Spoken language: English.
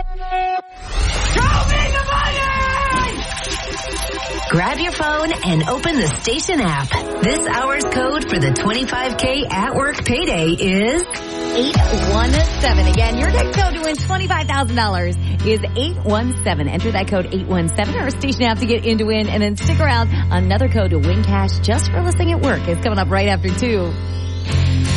Grab your phone and open the station app. This hour's code for the 25K at work payday is 817. Again, your next code to win $25,000 is 817. Enter that code 817 or station app to get in to win, and then stick around. Another code to win cash just for listening at work is coming up right after 2.